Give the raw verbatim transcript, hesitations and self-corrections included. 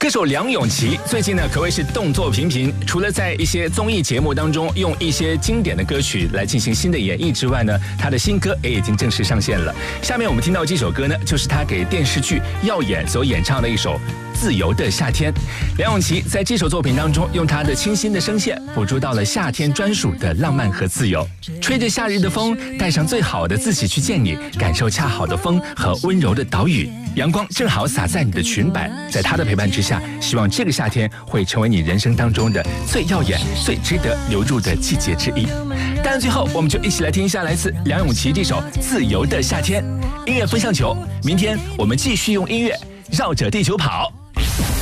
歌手梁咏琪最近呢可谓是动作频频，除了在一些综艺节目当中用一些经典的歌曲来进行新的演绎之外呢，她的新歌也已经正式上线了。下面我们听到这首歌呢，就是她给电视剧《耀眼》所演唱的一首《自由的夏天》。梁咏琪在这首作品当中，用她的清新的声线，捕捉到了夏天专属的浪漫和自由。吹着夏日的风，带上最好的自己去见你，感受恰好的风和温柔的岛屿。阳光正好洒在你的裙摆，在她的陪伴之下，希望这个夏天会成为你人生当中的最耀眼、最值得留住的季节之一。当然，最后我们就一起来听一下来自梁咏琪这首《自由的夏天》。音乐风向球，明天我们继续用音乐绕着地球跑。